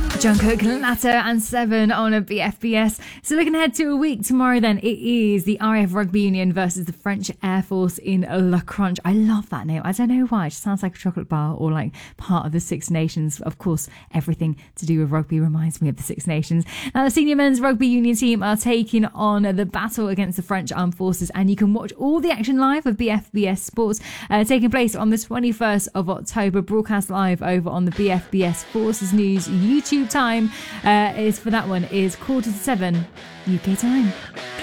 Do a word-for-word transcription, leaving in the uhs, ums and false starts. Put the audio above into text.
Jungkook, Lato and Seven on a B F B S. So looking ahead to a week tomorrow then, it is the R A F Rugby Union versus the French Air Force in La Crunch. I love that name. I don't know why. It just sounds like a chocolate bar or like part of the Six Nations. Of course, everything to do with rugby reminds me of the Six Nations. Now, the senior men's rugby union team are taking on the battle against the French Armed Forces, and you can watch all the action live with B F B S Sports uh, taking place on the twenty-first of October, broadcast live over on the B F B S Forces News YouTube time. Uh, is for that one is quarter to seven U K time.